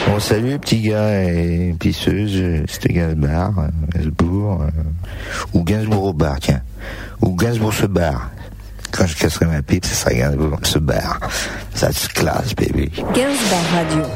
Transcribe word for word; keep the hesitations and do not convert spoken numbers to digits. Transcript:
Bon, salut, petit gars et pisseuse, c'était Gainsbourg, Gainsbourg, euh, ou Gainsbourg au bar, tiens. Ou Gainsbourg se barre. Quand je casserai ma pipe, ce sera Gainsbourg se barre. Ça se classe, bébé. Gainsbourg Radio.